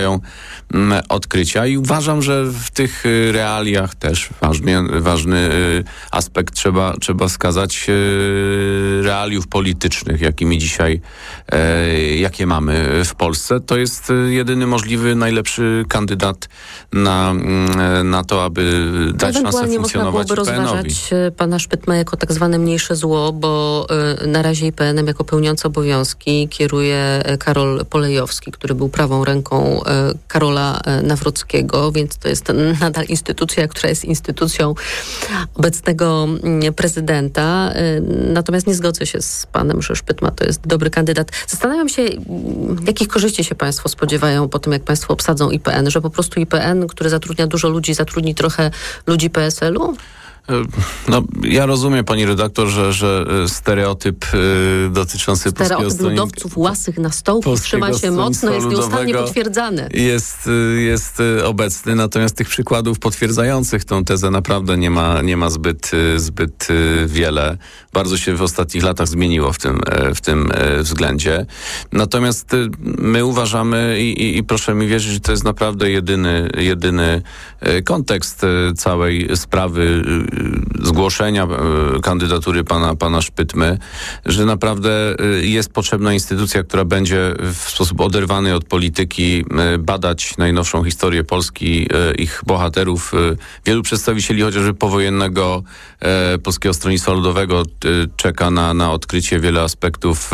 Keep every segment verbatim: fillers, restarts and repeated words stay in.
dokonają odkrycia i uważam, że w tych realiach też ważny, ważny aspekt trzeba, trzeba wskazać realiów politycznych, jakimi dzisiaj, jakie mamy w Polsce. To jest jedyny możliwy, najlepszy kandydat na, na to, aby dać szansę funkcjonować I P N-owi. Można byłoby rozważać pana Szpytma jako tak zwane mniejsze zło, bo na razie I P N-em jako pełniący obowiązki kieruje Karol Polejowski, który był prawą ręką Karola Nawrockiego, więc to jest nadal instytucja, która jest instytucją obecnego prezydenta. Natomiast nie zgodzę się z panem, że Szpytma to jest dobry kandydat. Zastanawiam się, jakich korzyści się państwo spodziewają po tym, jak państwo obsadzą I P N, że po prostu I P N, który zatrudnia dużo ludzi, zatrudni trochę ludzi P S L-u? No, ja rozumiem, pani redaktor, że, że stereotyp y, dotyczący Stereotyp polskiego ludowców łasych na stołku trzyma się mocno, jest nieustannie potwierdzany. Jest, jest obecny, natomiast tych przykładów potwierdzających tą tezę naprawdę nie ma, nie ma zbyt, zbyt wiele. Bardzo się w ostatnich latach zmieniło w tym, w tym względzie. Natomiast my uważamy i, i, i proszę mi wierzyć, że to jest naprawdę jedyny, jedyny kontekst całej sprawy zgłoszenia kandydatury pana, pana Szpytmy, że naprawdę jest potrzebna instytucja, która będzie w sposób oderwany od polityki badać najnowszą historię Polski, ich bohaterów. Wielu przedstawicieli chociażby powojennego Polskiego Stronnictwa Ludowego czeka na, na odkrycie. Wiele aspektów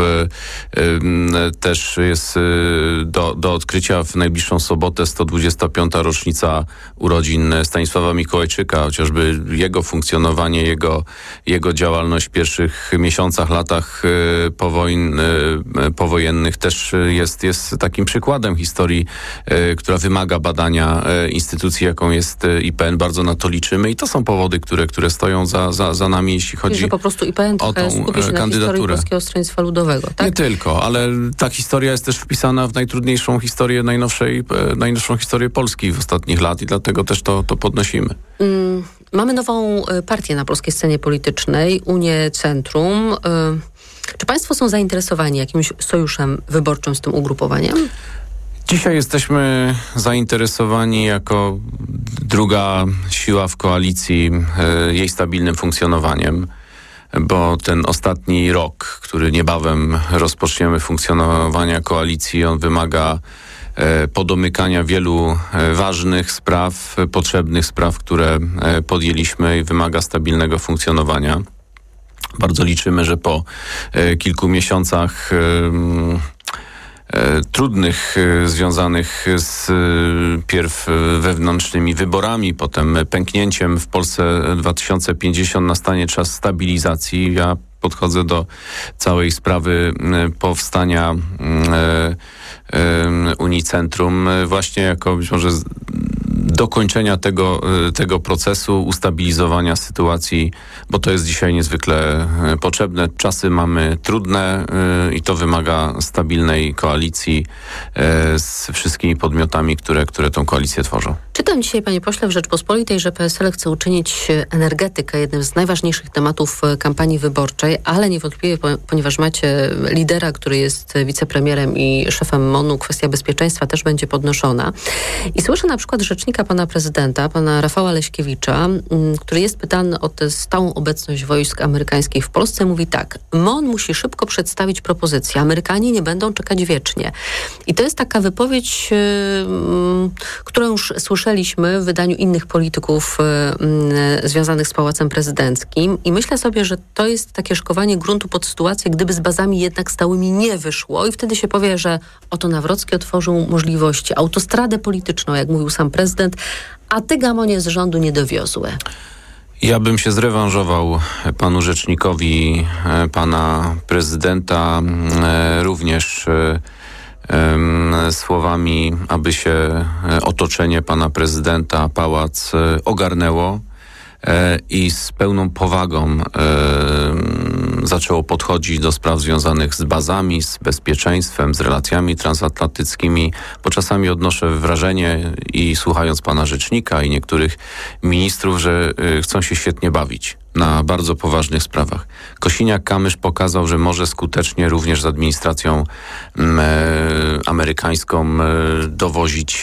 też jest do, do odkrycia. W najbliższą sobotę sto dwudziesta piąta rocznica urodzin Stanisława Mikołajczyka, chociażby jego funkcjonowanie, jego, jego działalność w pierwszych miesiącach, latach powojen, powojennych też jest, jest takim przykładem historii, która wymaga badania instytucji, jaką jest I P N. Bardzo na to liczymy i to są powody, które, które stoją za, za, za nami, jeśli chodzi że po prostu I P N o tą skupi się na historii Polskiego Stronnictwa Ludowego, tak? Nie tylko, ale ta historia jest też wpisana w najtrudniejszą historię, najnowszej, najnowszą historię Polski w ostatnich lat i dlatego też to, to podnosimy. Mm, mamy nową partię na polskiej scenie politycznej, Unię Centrum. Czy państwo są zainteresowani jakimś sojuszem wyborczym z tym ugrupowaniem? Dzisiaj jesteśmy zainteresowani jako druga siła w koalicji jej stabilnym funkcjonowaniem, bo ten ostatni rok, który niebawem rozpoczniemy funkcjonowania koalicji, on wymaga podomykania wielu ważnych spraw, potrzebnych spraw, które podjęliśmy i wymaga stabilnego funkcjonowania. Bardzo liczymy, że po kilku miesiącach trudnych, związanych z pierw wewnętrznymi wyborami, potem pęknięciem w Polsce dwa tysiące pięćdziesiąt nastanie czas stabilizacji. Ja podchodzę do całej sprawy powstania Unii Centrum właśnie jako być może dokończenia tego, tego procesu, ustabilizowania sytuacji, bo to jest dzisiaj niezwykle potrzebne. Czasy mamy trudne i to wymaga stabilnej koalicji z wszystkimi podmiotami, które, które tą koalicję tworzą. Czytam dzisiaj, panie pośle, w Rzeczpospolitej, że P S L chce uczynić energetykę jednym z najważniejszych tematów kampanii wyborczej, ale niewątpliwie, ponieważ macie lidera, który jest wicepremierem i szefem M O N-u, kwestia bezpieczeństwa też będzie podnoszona. I słyszę na przykład rzecznika pana prezydenta, pana Rafała Leśkiewicza, który jest pytany o tę stałą obecność wojsk amerykańskich w Polsce. Mówi tak: M O N musi szybko przedstawić propozycję. Amerykanie nie będą czekać wiecznie. I to jest taka wypowiedź, yy, którą już słyszeliśmy w wydaniu innych polityków yy, związanych z Pałacem Prezydenckim. I myślę sobie, że to jest takie szkowanie gruntu pod sytuację, gdyby z bazami jednak stałymi nie wyszło. I wtedy się powie, że oto Nawrocki otworzył możliwości, autostradę polityczną, jak mówił sam prezydent, a te gamonie z rządu nie dowiozły. Ja bym się zrewanżował panu rzecznikowi, pana prezydenta, również słowami, aby się otoczenie pana prezydenta, pałac ogarnęło i z pełną powagą zaczęło podchodzić do spraw związanych z bazami, z bezpieczeństwem, z relacjami transatlantyckimi, bo czasami odnoszę wrażenie i słuchając pana rzecznika i niektórych ministrów, że chcą się świetnie bawić na bardzo poważnych sprawach. Kosiniak-Kamysz pokazał, że może skutecznie również z administracją e, amerykańską e, dowozić